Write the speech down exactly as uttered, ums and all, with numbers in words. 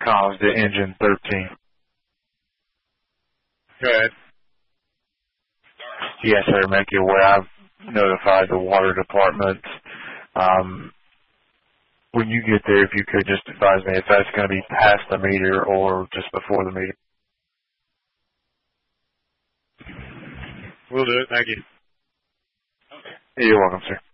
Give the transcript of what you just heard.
caused the engine thirteen. Go ahead. Yes, sir. Make you aware. I've notified the water department. Um, when you get there, if you could just advise me if that's going to be past the meter or just before the meter. We'll do it. Thank you. You're welcome, sir.